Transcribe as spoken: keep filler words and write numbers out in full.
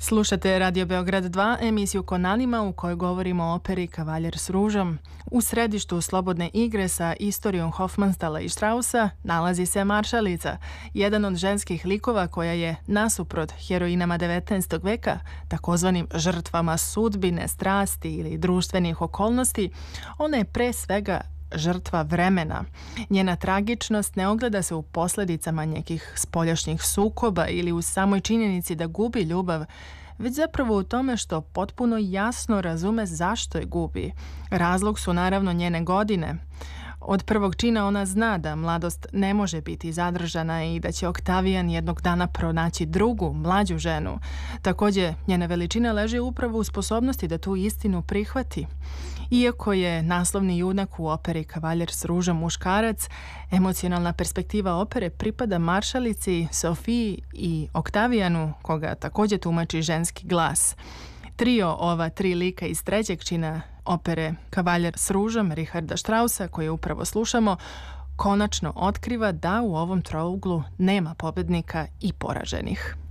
Slušate Radio Beograd dva, emisiju Konanima u kojoj govorimo o operi Kavaljer s ružom. U središtu slobodne igre sa istorijom Hofmanstala i Straussa nalazi se Maršalica, jedan od ženskih likova koja je, nasuprot heroinama devetnaestog veka, takozvanim žrtvama sudbine, strasti ili društvenih okolnosti, ona je pre svega žrtva vremena. Njena tragičnost ne ogleda se u posljedicama nekih spoljašnjih sukoba ili u samoj činjenici da gubi ljubav, već zapravo u tome što potpuno jasno razume zašto je gubi. Razlog su naravno njene godine. Od prvog čina ona zna da mladost ne može biti zadržana i da će Oktavijan jednog dana pronaći drugu, mlađu ženu. Također, njena veličina leži upravo u sposobnosti da tu istinu prihvati. Iako je naslovni junak u operi Kavaljer s ružom muškarac, emocionalna perspektiva opere pripada Maršalici, Sofiji i Oktavijanu, koga također tumači ženski glas. Trio ova tri lika iz trećeg čina opere Kavaljer s ružom Richarda Straussa, koje upravo slušamo, konačno otkriva da u ovom trouglu nema pobednika i poraženih.